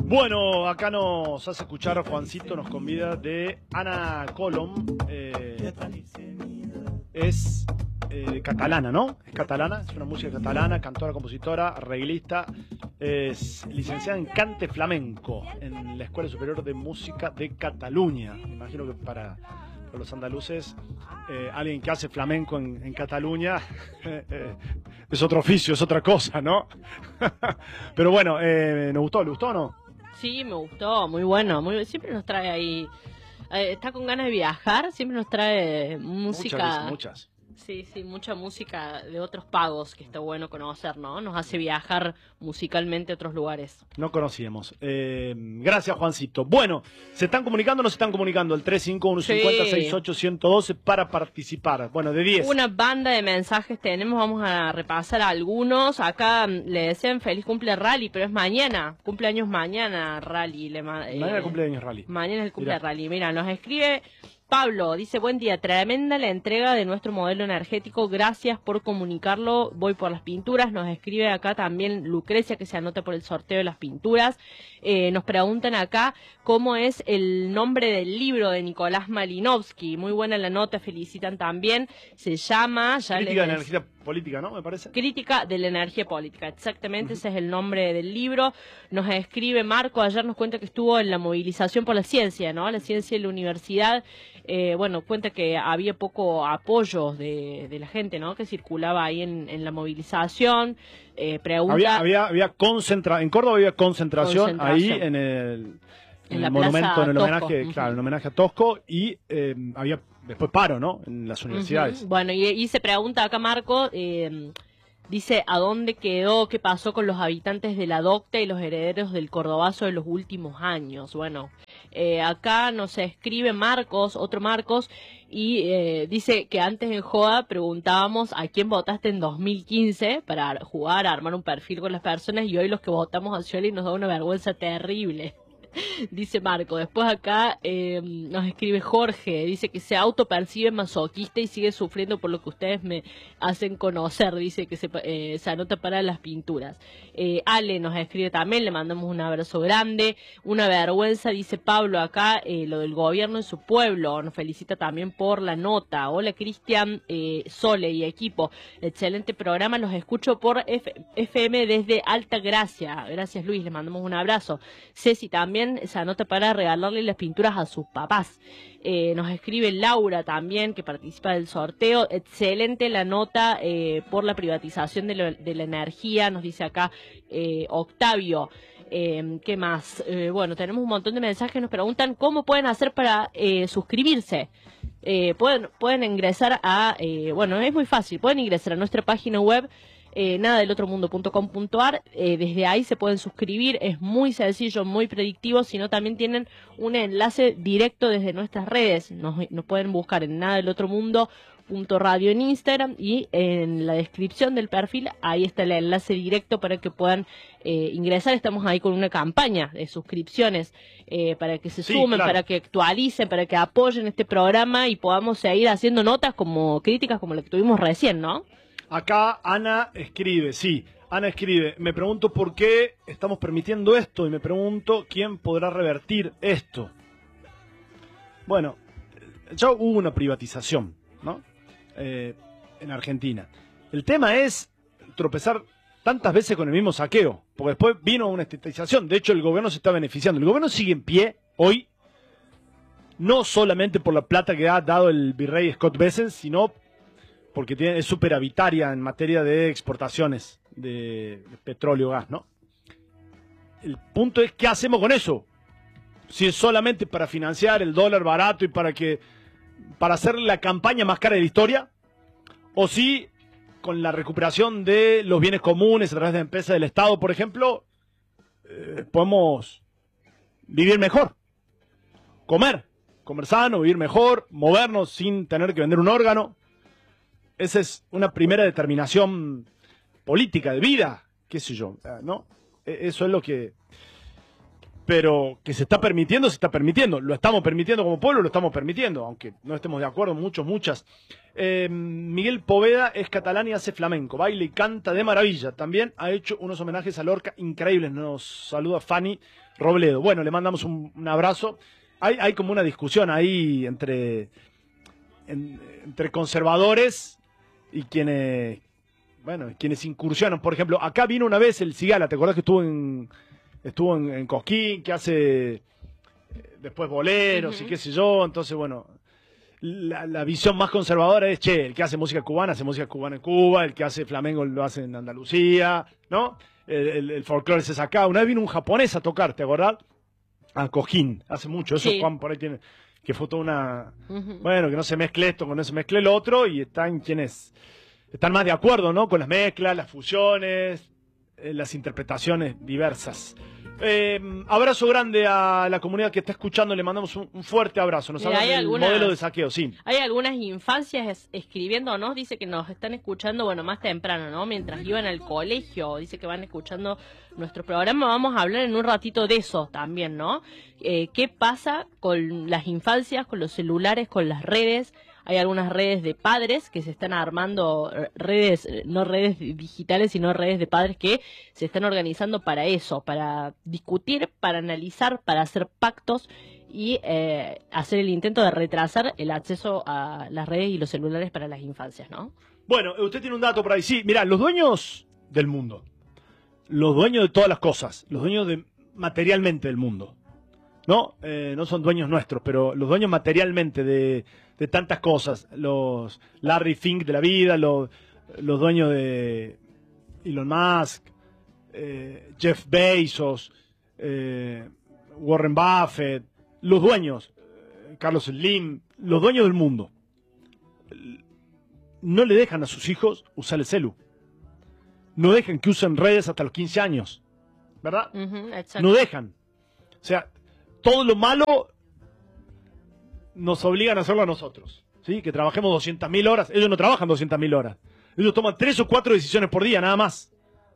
Bueno, acá nos hace escuchar Juancito, nos convida de Ana Colom. Es catalana, ¿no? Es catalana, es una música catalana, cantora, compositora, arreglista. Es licenciada en cante flamenco en la Escuela Superior de Música de Cataluña. Me imagino que para los andaluces, alguien que hace flamenco en Cataluña es otro oficio, es otra cosa, ¿no? Pero bueno, ¿nos gustó? ¿Le gustó o no? Sí, me gustó, muy bueno, siempre nos trae ahí, está con ganas de viajar, siempre nos trae música. Muchas. Sí, mucha música de otros pagos que está bueno conocer, ¿no? Nos hace viajar musicalmente a otros lugares. No conocíamos. Gracias, Juancito. Bueno, ¿se están comunicando o no se están comunicando? El 351-50-68-112 para participar. Bueno, de 10. Una banda de mensajes tenemos, vamos a repasar algunos. Acá le desean feliz cumple Rally, pero es mañana. Cumpleaños mañana, Rally. Mañana cumpleaños Rally. Mañana es el cumple Rally. Mira, nos escribe Pablo, dice, buen día, tremenda la entrega de nuestro modelo energético, gracias por comunicarlo, voy por las pinturas. Nos escribe acá también Lucrecia, que se anota por el sorteo de las pinturas. Nos preguntan acá cómo es el nombre del libro de Nicolás Malinowski, muy buena la nota, felicitan también, se llama... Crítica de la energía política, ¿no? Me parece. Crítica de la energía política, exactamente, ese es el nombre del libro. Nos escribe Marco, ayer nos cuenta que estuvo en la movilización por la ciencia, ¿no? La ciencia en la universidad. Bueno, cuenta que había poco apoyo de la gente, ¿no? Que circulaba ahí en la movilización. Pregunta... En Córdoba había concentración ahí en el monumento, en el homenaje, claro, en homenaje a Tosco, y había después paro, ¿no? En las universidades. Bueno, y se pregunta acá Marco, dice, ¿a dónde quedó, qué pasó con los habitantes de la Docta y los herederos del Cordobazo de los últimos años? Bueno, acá nos escribe Marcos, otro Marcos, y dice que antes en Joda preguntábamos a quién votaste en 2015 para jugar, armar un perfil con las personas, y hoy los que votamos a Scioli nos da una vergüenza terrible. Dice Marco. Después acá nos escribe Jorge, dice que se autopercibe masoquista y sigue sufriendo por lo que ustedes me hacen conocer, dice que se anota para las pinturas. Ale nos escribe también, le mandamos un abrazo grande, una vergüenza, dice Pablo acá, lo del gobierno en su pueblo, nos felicita también por la nota. Hola Cristian, Sole y equipo, excelente programa, los escucho por FM desde Alta Gracia, gracias Luis, le mandamos un abrazo. Ceci también se anota para regalarle las pinturas a sus papás. Nos escribe Laura también, que participa del sorteo. Excelente la nota por la privatización de la energía, nos dice acá Octavio. ¿Qué más? Bueno, tenemos un montón de mensajes, nos preguntan cómo pueden hacer para suscribirse. Pueden ingresar a... bueno, es muy fácil, pueden ingresar a nuestra página web nadadelotromundo.com.ar, desde ahí se pueden suscribir, es muy sencillo, muy predictivo, sino también tienen un enlace directo desde nuestras redes, nos pueden buscar en nadadelotromundo.radio en Instagram, y en la descripción del perfil ahí está el enlace directo para que puedan ingresar. Estamos ahí con una campaña de suscripciones para que se sumen, claro, para que actualicen, para que apoyen este programa y podamos seguir haciendo notas como críticas como la que tuvimos recién, ¿no? Acá Ana escribe, Ana escribe, me pregunto por qué estamos permitiendo esto y me pregunto quién podrá revertir esto. Bueno, ya hubo una privatización, ¿no? En Argentina. El tema es tropezar tantas veces con el mismo saqueo, porque después vino una estatización. De hecho, el gobierno se está beneficiando. El gobierno sigue en pie hoy, no solamente por la plata que ha dado el virrey Scott Bessent, sino porque es superavitaria en materia de exportaciones de petróleo, gas, ¿no? El punto es, ¿qué hacemos con eso? Si es solamente para financiar el dólar barato y para hacer la campaña más cara de la historia, o si con la recuperación de los bienes comunes a través de empresas del Estado, por ejemplo, podemos vivir mejor, comer sano, vivir mejor, movernos sin tener que vender un órgano. Esa es una primera determinación política de vida, qué sé yo, ¿no? Eso es lo que pero que se está permitiendo, se está permitiendo. Lo estamos permitiendo como pueblo, lo estamos permitiendo, aunque no estemos de acuerdo, muchas. Miguel Poveda es catalán y hace flamenco, baila y canta de maravilla. También ha hecho unos homenajes a Lorca increíbles. Nos saluda Fanny Robledo. Bueno, le mandamos un abrazo. Hay como una discusión ahí entre conservadores y quienes incursionan. Por ejemplo, acá vino una vez el Cigala, ¿te acordás que estuvo en Cosquín, que hace después boleros y qué sé yo? Entonces, bueno, la visión más conservadora es, el que hace música cubana en Cuba, el que hace flamenco lo hace en Andalucía, ¿no? El folclore se saca. Una vez vino un japonés a tocar, ¿te acordás? A Cosquín, hace mucho. Eso Juan por ahí tiene, que fue toda una... Bueno, que no se mezcle esto, que no se mezcle lo otro, y están quienes están más de acuerdo, ¿no? Con las mezclas, las fusiones, las interpretaciones diversas. Abrazo grande a la comunidad que está escuchando, le mandamos un fuerte abrazo. Nos habla del modelo de saqueo, sí. Hay algunas infancias escribiéndonos, dice que nos están escuchando, bueno, más temprano, ¿no? Mientras iban al colegio, dice que van escuchando nuestro programa. Vamos a hablar en un ratito de eso también, ¿no? ¿Qué pasa con las infancias, con los celulares, con las redes? Hay algunas redes de padres que se están armando, redes, no redes digitales, sino redes de padres que se están organizando para eso, para discutir, para analizar, para hacer pactos y hacer el intento de retrasar el acceso a las redes y los celulares para las infancias, ¿no? Bueno, usted tiene un dato por ahí. Sí, mirá, los dueños del mundo, los dueños de todas las cosas, los dueños materialmente del mundo, ¿no? No son dueños nuestros, pero los dueños materialmente de tantas cosas, los Larry Fink de la vida, los dueños de Elon Musk, Jeff Bezos, Warren Buffett, los dueños, Carlos Slim, los dueños del mundo, no le dejan a sus hijos usar el celu. No dejan que usen redes hasta los 15 años, ¿verdad? No dejan. O sea, todo lo malo nos obligan a hacerlo a nosotros, ¿sí? Que trabajemos 200.000 horas. Ellos no trabajan 200.000 horas. Ellos toman 3 o 4 decisiones por día, nada más.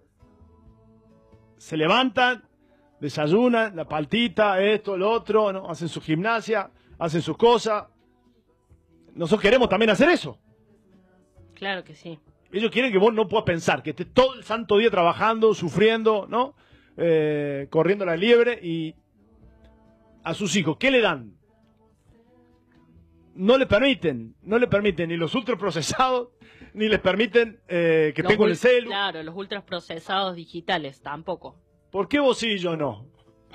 Se levantan, desayunan, la paltita, esto, lo otro, ¿no? Hacen su gimnasia, hacen sus cosas. Nosotros queremos también hacer eso. Claro que sí. Ellos quieren que vos no puedas pensar, que estés todo el santo día trabajando, sufriendo, ¿no? Corriendo la liebre. Y a sus hijos, ¿qué le dan? No le permiten ni los ultraprocesados, ni les permiten que tengan el celu. Claro, los ultraprocesados digitales tampoco. ¿Por qué vos sí y yo no?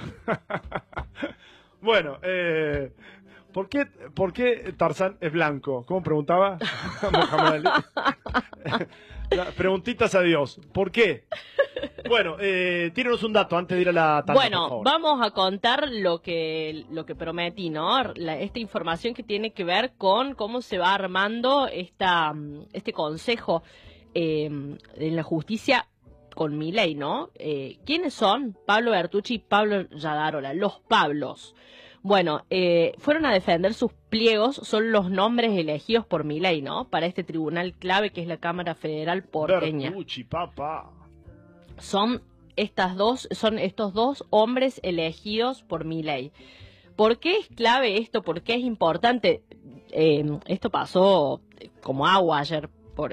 Bueno, ¿por qué Tarzán es blanco? ¿Cómo preguntaba Mohamed Ali? Preguntitas a Dios. ¿Por qué? Bueno, tírenos un dato antes de ir a la tanda. Bueno, vamos a contar lo que prometí, ¿no? Esta información que tiene que ver con cómo se va armando este consejo en la justicia con Milei, ¿no? ¿Quiénes son? Pablo Bertucci y Pablo Yadarola, los Pablos. Bueno, fueron a defender sus pliegos, son los nombres elegidos por Milei, ¿no? Para este tribunal clave que es la Cámara Federal porteña. Bertucci, papá. Son estos dos hombres elegidos por Milei. ¿Por qué es clave esto? ¿Por qué es importante? Esto pasó como agua ayer por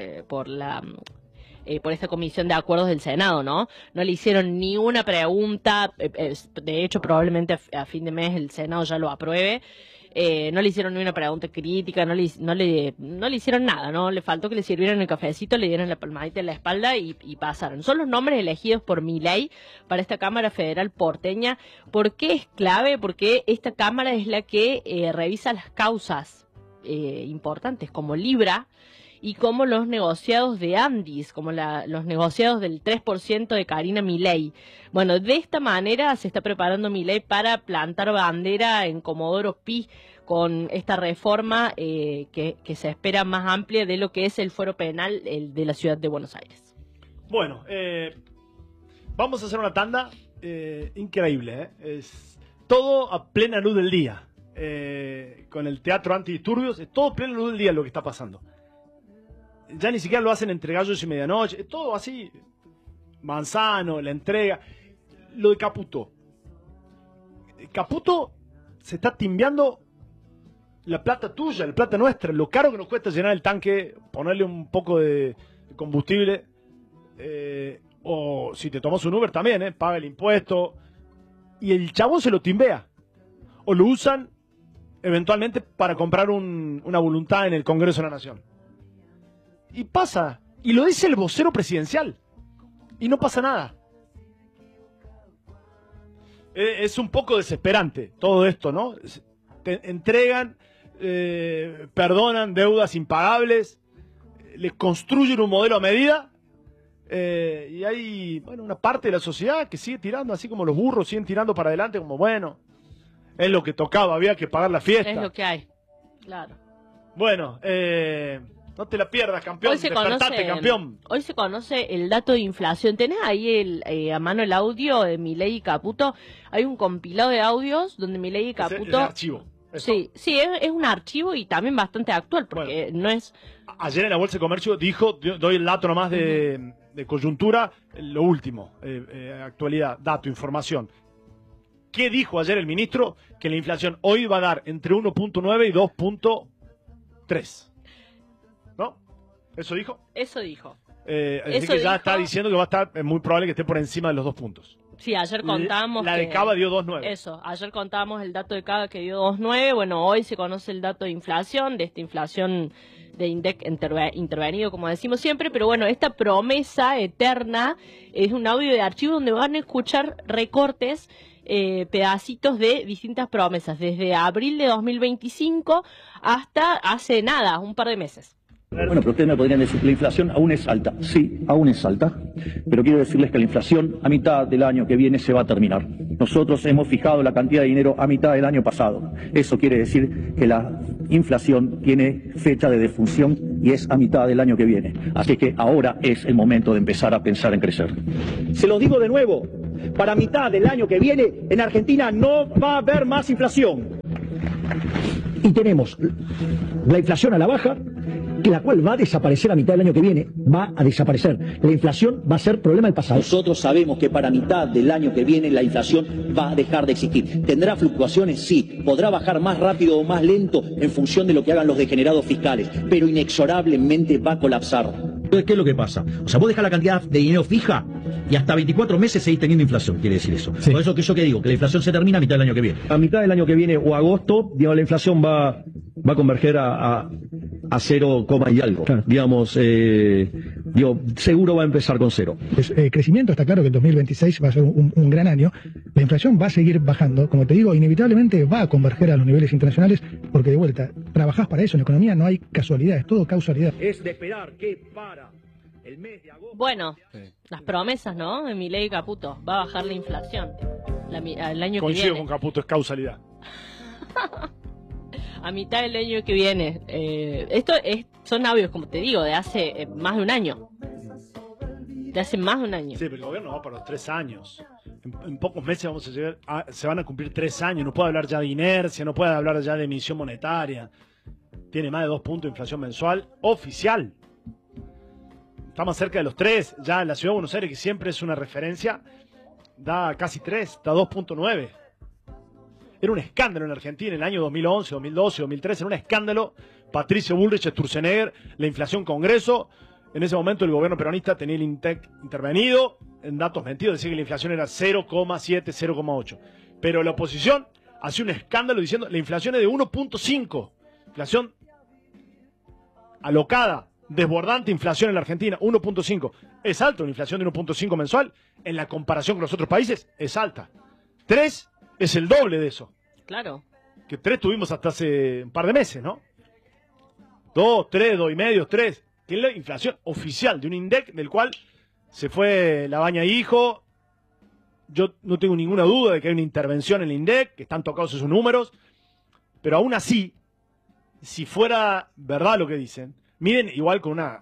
esta comisión de acuerdos del Senado, ¿no? No le hicieron ni una pregunta, de hecho probablemente a fin de mes el Senado ya lo apruebe. No le hicieron ni una pregunta crítica, no le hicieron nada, ¿no? Le faltó que le sirvieran el cafecito, le dieran la palmadita en la espalda y pasaron. Son los nombres elegidos por Milei para esta Cámara Federal porteña. ¿Por qué es clave? Porque esta Cámara es la que revisa las causas importantes como Libra y como los negociados de Andis, como los negociados del 3% de Karina Milei. Bueno, de esta manera se está preparando Milei para plantar bandera en Comodoro Pi con esta reforma que se espera más amplia de lo que es el fuero penal de la ciudad de Buenos Aires. Bueno, vamos a hacer una tanda increíble, ¿eh? Es todo a plena luz del día. Con el teatro antidisturbios, es todo a plena luz del día lo que está pasando. Ya ni siquiera lo hacen entre gallos y medianoche, es todo así. Manzano, la entrega. Lo de Caputo. Caputo se está timbiando la plata tuya, la plata nuestra, lo caro que nos cuesta llenar el tanque, ponerle un poco de combustible, o si te tomas un Uber también, paga el impuesto, y el chabón se lo timbea, o lo usan eventualmente para comprar una voluntad en el Congreso de la Nación. Y pasa, y lo dice el vocero presidencial, y no pasa nada. Es un poco desesperante todo esto, ¿no? Te entregan, perdonan deudas impagables, les construyen un modelo a medida, y hay, bueno, una parte de la sociedad que sigue tirando, así como los burros siguen tirando para adelante, como, bueno, es lo que tocaba, había que pagar la fiesta. Es lo que hay, claro. Bueno, no te la pierdas, campeón. Despertate, campeón. Hoy se conoce el dato de inflación. ¿Tenés ahí a mano el audio de Milei y Caputo? Hay un compilado de audios donde Milei y Caputo... El archivo. ¿Eso? Sí, es un archivo y también bastante actual, porque no es... Ayer en la Bolsa de Comercio dijo, doy el dato nomás de coyuntura, lo último, actualidad, dato, información. ¿Qué dijo ayer el ministro? Que la inflación hoy va a dar entre 1.9 y 2.3. ¿No? ¿Eso dijo? Eso dijo. Así que ya está diciendo que va a estar, es muy probable que esté por encima de los 2 puntos. Sí, ayer contábamos La de Cava dio 2.9. Eso, ayer contábamos el dato de Cava que dio 2.9. Bueno, hoy se conoce el dato de inflación, de esta inflación de INDEC intervenido, como decimos siempre. Pero bueno, esta promesa eterna es un audio de archivo donde van a escuchar recortes, pedacitos de distintas promesas, desde abril de 2025 hasta hace nada, un par de meses. Bueno, pero ustedes me podrían decir que la inflación aún es alta. Sí, aún es alta, pero quiero decirles que la inflación a mitad del año que viene se va a terminar. Nosotros hemos fijado la cantidad de dinero a mitad del año pasado. Eso quiere decir que la inflación tiene fecha de defunción y es a mitad del año que viene. Así que ahora es el momento de empezar a pensar en crecer. Se lo digo de nuevo, para mitad del año que viene en Argentina no va a haber más inflación. Y tenemos la inflación a la baja, la cual va a desaparecer a mitad del año que viene, va a desaparecer. La inflación va a ser problema del pasado. Nosotros sabemos que para mitad del año que viene la inflación va a dejar de existir. ¿Tendrá fluctuaciones? Sí. ¿Podrá bajar más rápido o más lento en función de lo que hagan los degenerados fiscales? Pero inexorablemente va a colapsar. Entonces, ¿qué es lo que pasa? O sea, vos dejas la cantidad de dinero fija y hasta 24 meses seguís teniendo inflación, quiere decir eso. Sí. Por eso que yo que digo, que la inflación se termina a mitad del año que viene. A mitad del año que viene o agosto, digamos, la inflación va a converger a 0, y algo. Claro. Digamos, seguro va a empezar con 0. El crecimiento está claro que el 2026 va a ser un gran año. La inflación va a seguir bajando. Como te digo, inevitablemente va a converger a los niveles internacionales porque, de vuelta, trabajás para eso. En economía no hay casualidad, es todo causalidad. Es de esperar que para el mes de agosto... Bueno, las promesas, ¿no? De Milei y Caputo. Va a bajar la inflación el año que viene. Coincido con Caputo, es causalidad. A mitad del año que viene. Son audios, como te digo, de hace más de un año. De hace más de un año. Sí, pero el gobierno va para los 3 años. En pocos meses vamos a llegar se van a cumplir 3 años. No puede hablar ya de inercia, no puede hablar ya de emisión monetaria. Tiene más de 2 puntos de inflación mensual oficial. Está más cerca de los 3. Ya la ciudad de Buenos Aires, que siempre es una referencia, da casi 3, da 2.9. Era un escándalo en Argentina en el año 2011, 2012, 2013. Era un escándalo. Patricio Bullrich, Sturzenegger, la inflación Congreso. En ese momento el gobierno peronista tenía el INDEC intervenido. En datos mentidos decía que la inflación era 0,7, 0,8. Pero la oposición hacía un escándalo diciendo la inflación es de 1.5. Inflación alocada, desbordante inflación en la Argentina, 1.5. Es alta una inflación de 1.5 mensual. En la comparación con los otros países, es alta. 3 es el doble de eso. Claro. Que 3 tuvimos hasta hace un par de meses, ¿no? 2, 3, 2,5, 3. Que es la inflación oficial de un INDEC del cual se fue la baña hijo. Yo no tengo ninguna duda de que hay una intervención en el INDEC, que están tocados esos números. Pero aún así, si fuera verdad lo que dicen, miden igual con una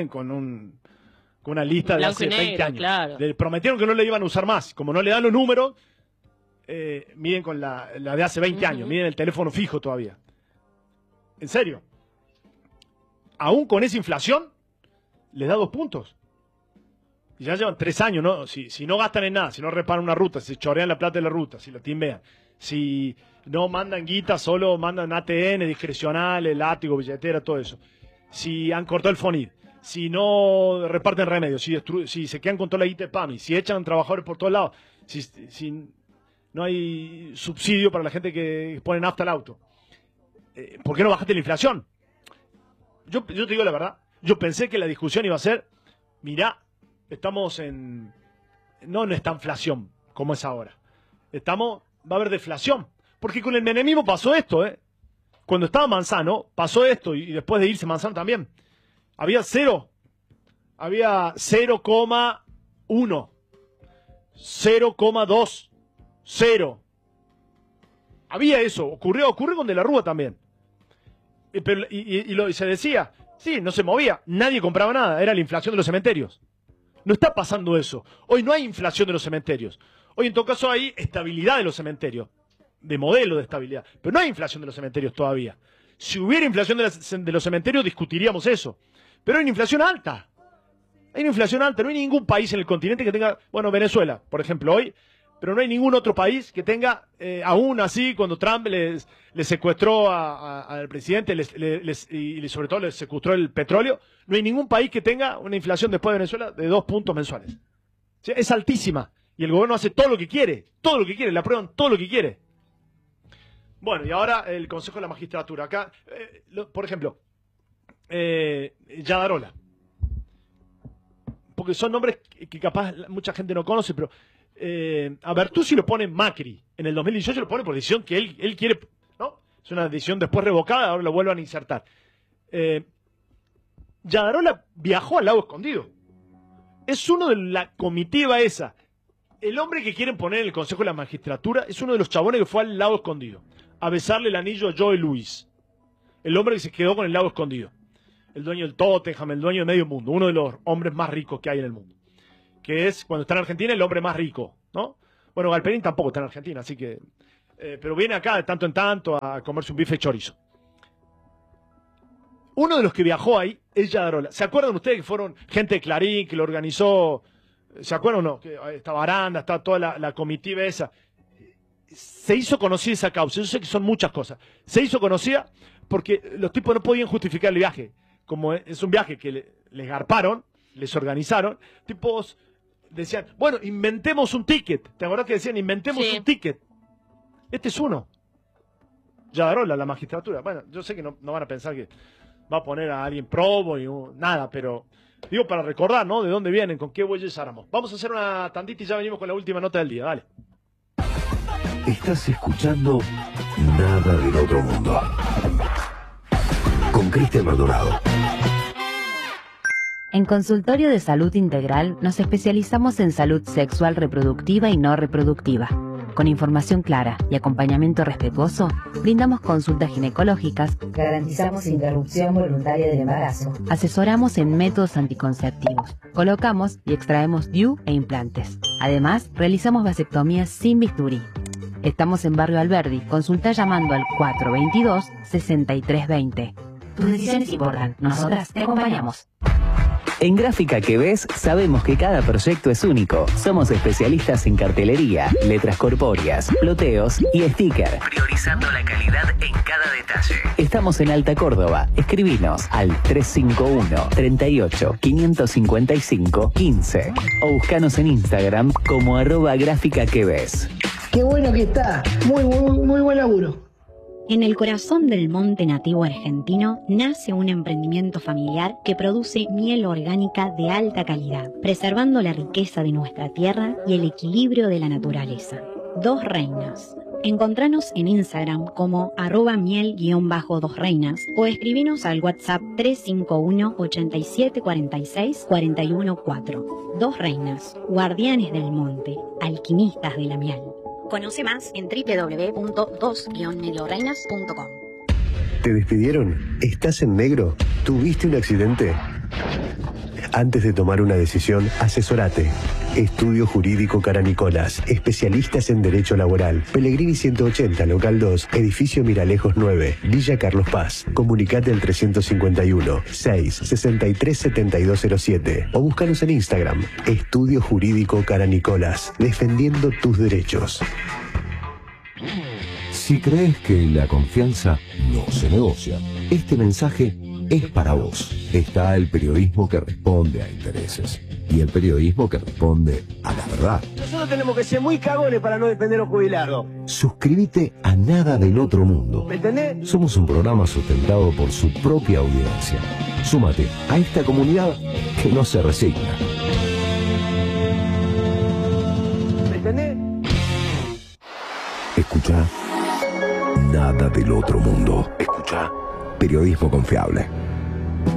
lista de hace 20 años. Claro. Prometieron que no le iban a usar más. Como no le dan los números, miden con la de hace 20 años, miden el teléfono fijo todavía. En serio. Aún con esa inflación, les da 2 puntos. Y ya llevan 3 años, ¿no? Si no gastan en nada, si no reparan una ruta, si chorean la plata de la ruta, si la timbean, si no mandan guita, solo mandan ATN, discrecionales, látigo, billetera, todo eso. Si han cortado el FONID, si no reparten remedios, si se quedan con toda la guita de PAMI, si echan trabajadores por todos lados, si no hay subsidio para la gente que pone nafta al auto. ¿Por qué no bajaste la inflación? Yo te digo la verdad, yo pensé que la discusión iba a ser, mirá, estamos no en esta inflación como es ahora. Va a haber deflación. Porque con el menemismo pasó esto, Cuando estaba Manzano, pasó esto, y después de irse Manzano también. Había 0,1, 0,2, 0. Había eso, ocurrió con De la Rúa también. Y se decía, sí, no se movía, nadie compraba nada, era la inflación de los cementerios. No está pasando eso. Hoy no hay inflación de los cementerios. Hoy en todo caso hay estabilidad de los cementerios, de modelo de estabilidad. Pero no hay inflación de los cementerios todavía. Si hubiera inflación de los cementerios discutiríamos eso. Pero hay una inflación alta. Hay una inflación alta. No hay ningún país en el continente que tenga, bueno, Venezuela, por ejemplo, hoy, pero no hay ningún otro país que tenga, aún así, cuando Trump le secuestró al presidente y sobre todo le secuestró el petróleo, no hay ningún país que tenga una inflación después de Venezuela de 2 puntos mensuales. O sea, es altísima. Y el gobierno hace todo lo que quiere, le aprueban todo lo que quiere. Bueno, y ahora el Consejo de la Magistratura. Acá, por ejemplo, Yadarola. Porque son nombres que capaz mucha gente no conoce, pero a Bertuzzi lo pone Macri. En el 2018 lo pone por decisión que él quiere, ¿no? Es una decisión después revocada, ahora lo vuelvan a insertar. Yadarola viajó al Lago Escondido. Es uno de la comitiva esa. El hombre que quieren poner en el Consejo de la Magistratura es uno de los chabones que fue al Lago Escondido a besarle el anillo a Joe Louis. El hombre que se quedó con el Lago Escondido. El dueño del Tottenham, el dueño de medio mundo. Uno de los hombres más ricos que hay en el mundo. Que es, cuando está en Argentina, el hombre más rico, ¿no? Bueno, Galperín tampoco está en Argentina, así que... pero viene acá de tanto en tanto a comerse un bife chorizo. Uno de los que viajó ahí es Yadarola. ¿Se acuerdan ustedes que fueron gente de Clarín, que lo organizó? ¿Se acuerdan o no? Que estaba Aranda, estaba toda la comitiva esa. Se hizo conocida esa causa. Yo sé que son muchas cosas. Se hizo conocida porque los tipos no podían justificar el viaje. Como es un viaje que les garparon, les organizaron, tipos decían, bueno, inventemos un ticket. ¿Te acordás que decían, inventemos un ticket? Este es uno. Yadarola, la magistratura. Bueno, yo sé que no van a pensar que va a poner a alguien probo y nada, pero digo para recordar, ¿no? De dónde vienen, con qué bueyes áramos. Vamos a hacer una tandita y ya venimos con la última nota del día. Dale. Estás escuchando Nada del Otro Mundo con Cristian Maldonado. En Consultorio de Salud Integral nos especializamos en salud sexual reproductiva y no reproductiva. Con información clara y acompañamiento respetuoso, brindamos consultas ginecológicas, garantizamos interrupción voluntaria del embarazo, asesoramos en métodos anticonceptivos, colocamos y extraemos DIU e implantes. Además, realizamos vasectomías sin bisturí. Estamos en Barrio Alberdi. Consulta llamando al 422-6320. Tus decisiones importan. Nosotras te acompañamos. En Gráfica que ves, sabemos que cada proyecto es único. Somos especialistas en cartelería, letras corpóreas, ploteos y sticker. Priorizando la calidad en cada detalle. Estamos en Alta Córdoba. Escribinos al 351-38-555-15 o buscanos en Instagram como @Gráfica que ves. Qué bueno que está. Muy buen laburo. En el corazón del monte nativo argentino nace un emprendimiento familiar que produce miel orgánica de alta calidad, preservando la riqueza de nuestra tierra y el equilibrio de la naturaleza. Dos Reinas. Encontranos en Instagram como @miel_2 reinas o escribinos al WhatsApp 351 8746 414. Dos Reinas, guardianes del monte, alquimistas de la miel. Conoce más en Antes de tomar una decisión, asesorate. Estudio Jurídico Caranicolas, especialistas en Derecho Laboral. Pellegrini 180, Local 2, Edificio Miralejos 9, Villa Carlos Paz. Comunicate al 351 6 63 7207 o búscanos en Instagram. Estudio Jurídico Caranicolas, defendiendo tus derechos. Si crees que la confianza no se negocia, este mensaje es para vos. Está el periodismo que responde a intereses y el periodismo que responde a la verdad. Nosotros tenemos que ser muy cagones para no depender de los jubilados. Suscríbete a Nada del Otro Mundo. ¿Me entendés? Somos un programa sustentado por su propia audiencia. Súmate a esta comunidad que no se resigna. ¿Me entendés? Escucha Nada del Otro Mundo. Escucha periodismo confiable.